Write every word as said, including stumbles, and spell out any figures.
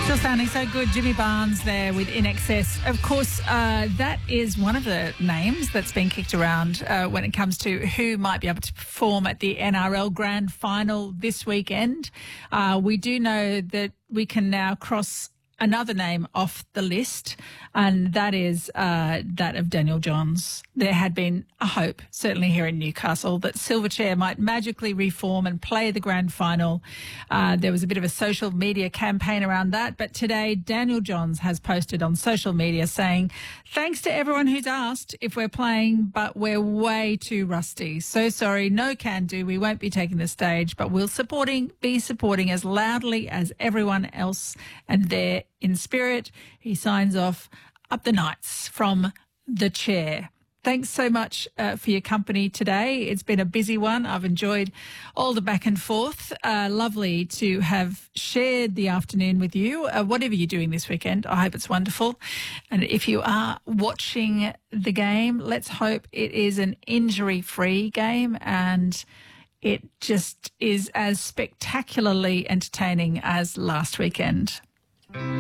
Still sounding so good. Jimmy Barnes there with In Excess. Of course, uh, that is one of the names that's been kicked around uh, when it comes to who might be able to perform at the N R L Grand Final this weekend. Uh, we do know that we can now cross another name off the list, and that is uh, that of Daniel Johns. There had been a hope, certainly here in Newcastle, that Silverchair might magically reform and play the grand final. Uh, there was a bit of a social media campaign around that, but today Daniel Johns has posted on social media saying, thanks to everyone who's asked if we're playing, but we're way too rusty. So sorry, no can do. We won't be taking the stage, but we'll supporting, be supporting as loudly as everyone else, and there in spirit, he signs off up the Knights from the chair. Thanks so much uh, for your company today. It's been a busy one. I've enjoyed all the back and forth. Uh, lovely to have shared the afternoon with you. Uh, whatever you're doing this weekend, I hope it's wonderful. And if you are watching the game, let's hope it is an injury-free game and it just is as spectacularly entertaining as last weekend.